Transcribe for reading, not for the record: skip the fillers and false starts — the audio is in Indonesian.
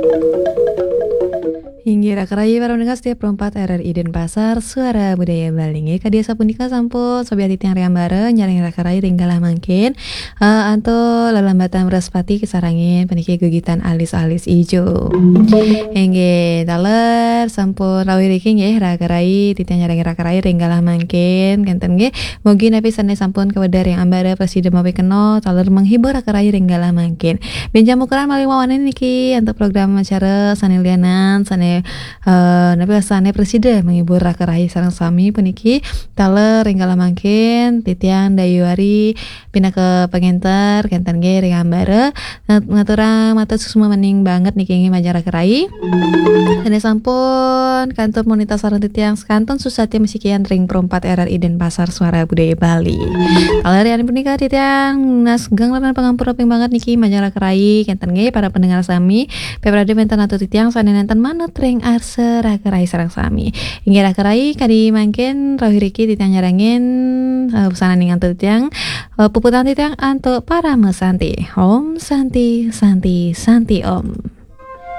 Hingga rakai para pendengar setiap perempat RRI Denpasar Suara Budaya Balingi kadia sapunika sampun sobi ati tiang ream bareng nyaring rakarai ringgalah mangkin anto lalambatan meraspati kesarangin peniki gegitan alis-alis ijo hingga taler sampun rawi riking ya rakarai titiang nyaring rakarai ringgalah mangkin kenten ge mugi napi sane sampun kewedar yang ambara presiden mawi keno taler menghibur rakarai ringgalah mangkin benjam ukuran maling wawanan niki untuk program acara sanilianan sane nabi asane presiden menghibur rakarai sareng sami puniki taler ringgala mangkin titian dayuari pindah ke pengenter kenten ge ring ambare ngaturang mata susuma mening banget niki ngi majar rakarai dene sampun kantor monita sareng titiang kanton susatya mesikian ring perempat RRI Denpasar Suara Budaya Bali taler yang punika titiang nas gang lan pangampura ping banget niki majar rakarai kenten ge para pendengar sami peprade menten atau titiang sane nenten manut ring arse rakarai sareng sami hingga rakarai kadi mangkin rawiriki titiang nyarangin pesanan ning antu titiang puputan titiang antu para mesanti om santi santi santi om.